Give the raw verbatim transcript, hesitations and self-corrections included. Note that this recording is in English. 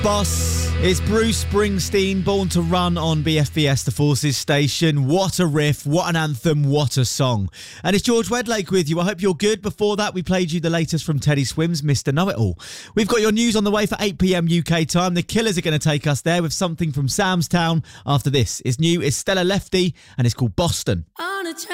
Boss, it's Bruce Springsteen, Born to Run on B F B S, the Forces station. What a riff, what an anthem, what a song. And it's George Wedlake with you. I hope you're good. Before that, we played you the latest from Teddy Swims, Mister Know-It-All. We've got your news on the way for eight p.m. U K time. The Killers are going to take us there with something from Sam's Town. After this, it's new, it's Stella Lefty, and it's called Boston.